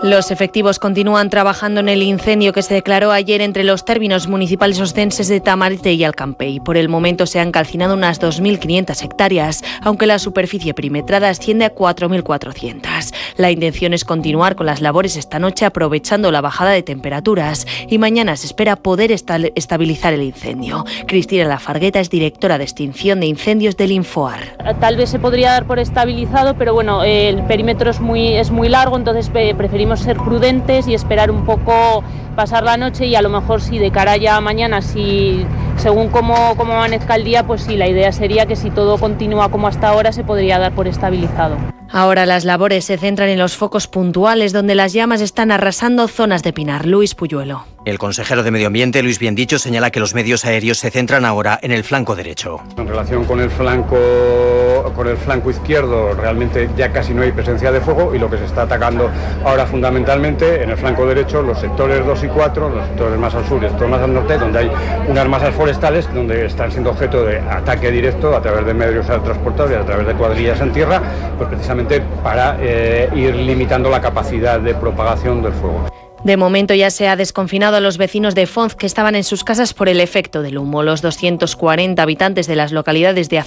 Los efectivos continúan trabajando en el incendio que se declaró ayer entre los términos municipales oscenses de Tamarite y Alcampey. Por el momento se han calcinado unas 2.500 hectáreas, aunque la superficie perimetrada asciende a 4.400. La intención es continuar con las labores esta noche aprovechando la bajada de temperaturas y mañana se espera poder estabilizar el incendio. Cristina Lafargueta es directora de extinción de incendios del Infoar. Tal vez se podría dar por estabilizado, pero bueno, el perímetro es muy largo, entonces preferimos ser prudentes y esperar un poco, pasar la noche y a lo mejor si de cara ya a mañana, si según cómo amanezca el día, pues sí, la idea sería que si todo continúa como hasta ahora se podría dar por estabilizado. Ahora las labores se centran en los focos puntuales donde las llamas están arrasando zonas de pinar. Luis Puyuelo. El consejero de Medio Ambiente, Luis Biendicho, señala que los medios aéreos se centran ahora en el flanco derecho. En relación con el flanco izquierdo, realmente ya casi no hay presencia de fuego y lo que se está atacando ahora fundamentalmente en el flanco derecho, los sectores 2 y 4, los sectores más al sur y los sectores más al norte, donde hay unas masas forestales donde están siendo objeto de ataque directo a través de medios transportables, a través de cuadrillas en tierra, pues precisamente para ir limitando la capacidad de propagación del fuego. De momento ya se ha desconfinado a los vecinos de Fonz que estaban en sus casas por el efecto del humo. Los 240 habitantes de las localidades de